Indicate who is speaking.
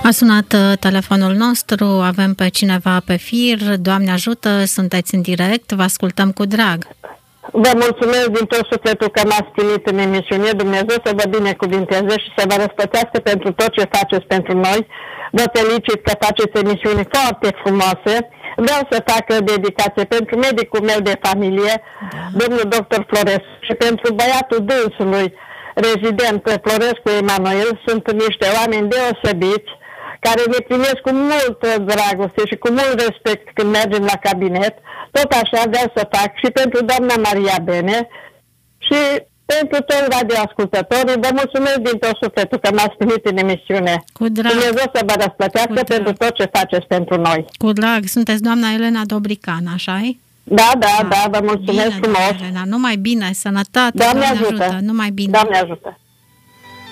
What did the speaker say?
Speaker 1: A sunat telefonul nostru, avem pe cineva pe fir. Doamne ajută, sunteți în direct, vă ascultăm cu drag.
Speaker 2: Vă mulțumesc din tot sufletul că m-ați primit în emisiune. Dumnezeu să vă binecuvinteze și să vă răsplătească pentru tot ce faceți pentru noi. Vă felicit că faceți emisiuni foarte frumoase. Vreau să fac dedicație pentru medicul meu de familie, domnul doctor Florescu, și pentru băiatul dânsului, rezident Florescu Emanuel. Sunt niște oameni deosebiți care ne primesc cu multă dragoste și cu mult respect când mergem la cabinet. Tot așa vreau să fac și pentru doamna Maria Bene și pentru toți radioascultătorii. Vă mulțumesc din tot sufletul că m-ați primit în emisiune.
Speaker 1: Cu drag.
Speaker 2: Dumnezeu să vă răsplătească pentru tot ce faceți pentru noi.
Speaker 1: Cu drag. Sunteți doamna Elena Dobrican, așa-i?
Speaker 2: Da, vă mulțumesc
Speaker 1: bine,
Speaker 2: frumos.
Speaker 1: Elena, numai bine, sănătate,
Speaker 2: Doamne ajută.
Speaker 1: numai bine.
Speaker 2: Doamne ajută.